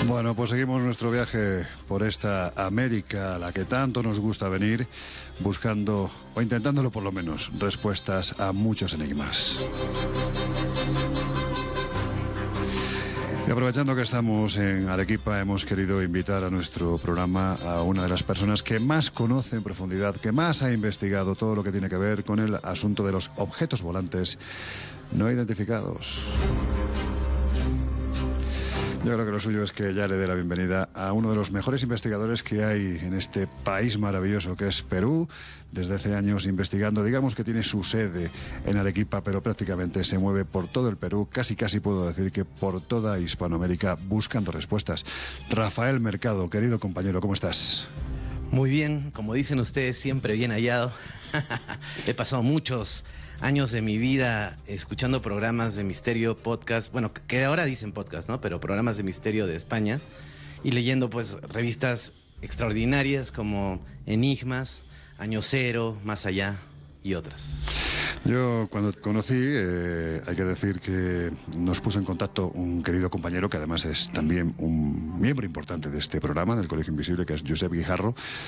Bueno, pues seguimos nuestro viaje por esta América a la que tanto nos gusta venir, buscando, o intentándolo por lo menos, respuestas a muchos enigmas. Y aprovechando que estamos en Arequipa, hemos querido invitar a nuestro programa a una de las personas que más conoce en profundidad, que más ha investigado todo lo que tiene que ver con el asunto de los objetos volantes no identificados. Yo creo que lo suyo es que ya le dé la bienvenida a uno de los mejores investigadores que hay en este país maravilloso que es Perú. Desde hace años investigando, digamos que tiene su sede en Arequipa, pero prácticamente se mueve por todo el Perú, casi puedo decir que por toda Hispanoamérica, buscando respuestas. Rafael Mercado, querido compañero, ¿cómo estás? Muy bien, como dicen ustedes, siempre bien hallado. He pasado muchos años de mi vida escuchando programas de misterio, podcast, bueno, que ahora dicen podcast, ¿no? Pero programas de misterio de España y leyendo pues revistas extraordinarias como Enigmas, Año Cero, Más Allá y otras. Yo cuando te conocí, hay que decir que nos puso en contacto un querido compañero que además es también un miembro importante de este programa, del Colegio Invisible, que es Josep Guijarro.